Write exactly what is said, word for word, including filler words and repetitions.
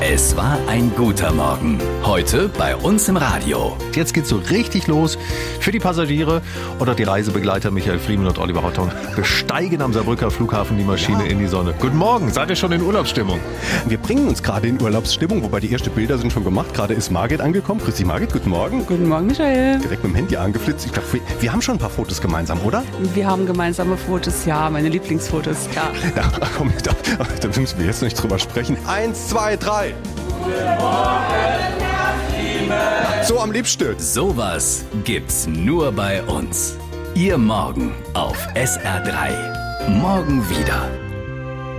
Es war ein guter Morgen. Heute bei uns im Radio. Jetzt geht's so richtig los. Für die Passagiere oder die Reisebegleiter Michael Friemann und Oliver Hotton besteigen am Saarbrücker Flughafen die Maschine ja. in die Sonne. Guten Morgen, seid ihr schon in Urlaubsstimmung? Wir bringen uns gerade in Urlaubsstimmung, wobei die ersten Bilder sind schon gemacht. Gerade ist Margit angekommen. Grüß dich, Margit, guten Morgen. Guten Morgen, Michael. Direkt mit dem Handy angeflitzt. Ich glaube, wir, wir haben schon ein paar Fotos gemeinsam, oder? Wir haben gemeinsame Fotos, ja, meine Lieblingsfotos, klar. Ja, komm, da, da müssen wir jetzt nicht drüber sprechen. Eins, zwei, drei. Guten Morgen, so am liebsten. Sowas gibt's nur bei uns. Ihr Morgen auf S R drei. Morgen wieder.